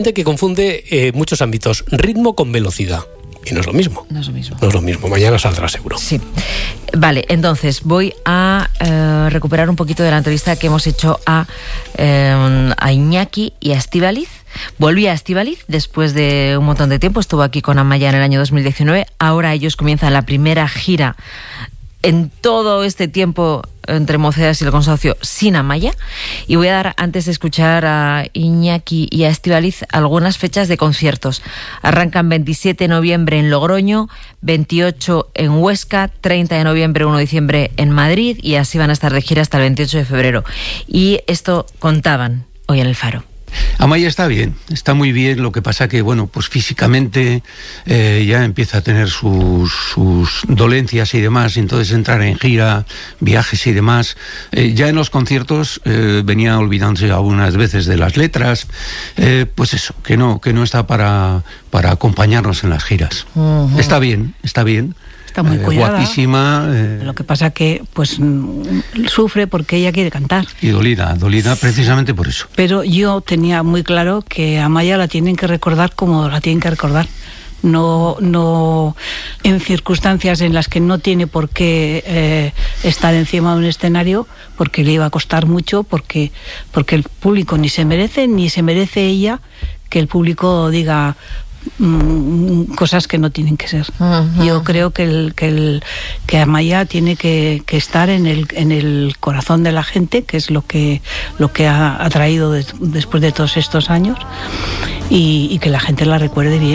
Gente que confunde muchos ámbitos, ritmo con velocidad. Y no es lo mismo. No es lo mismo. No es lo mismo. Mañana saldrá seguro. Sí. Vale, entonces voy a recuperar un poquito de la entrevista que hemos hecho a Iñaki y a Estíbaliz. Volví a Estíbaliz después de un montón de tiempo. Estuvo aquí con Amaya en el año 2019. Ahora ellos comienzan la primera gira en todo este tiempo entre Mocedades y el consorcio sin Amaya. Y voy a dar, antes de escuchar a Iñaki y a Estíbaliz, algunas fechas de conciertos. Arrancan 27 de noviembre en Logroño, 28 en Huesca, 30 de noviembre, 1 de diciembre en Madrid, y así van a estar de gira hasta el 28 de febrero. Y esto contaban hoy en El Faro. Amaya está bien, está muy bien. Lo que pasa que, bueno, pues físicamente ya empieza a tener sus dolencias y demás, y entonces entrar en gira, viajes y demás. Ya en los conciertos venía olvidándose algunas veces de las letras. Pues eso, que no está para acompañarnos en las giras. Uh-huh. Está bien. Está muy cuidada. Guapísima. Lo que pasa que pues sufre porque ella quiere cantar. Y dolida precisamente por eso. Pero yo tenía muy claro que a Amaya la tienen que recordar como la tienen que recordar. No en circunstancias en las que no tiene por qué estar encima de un escenario, porque le iba a costar mucho, porque el público ni se merece ella que el público diga cosas que no tienen que ser. Uh-huh. Yo creo que Amaya tiene que estar en el corazón de la gente, que es lo que ha traído después de todos estos años, y que la gente la recuerde bien.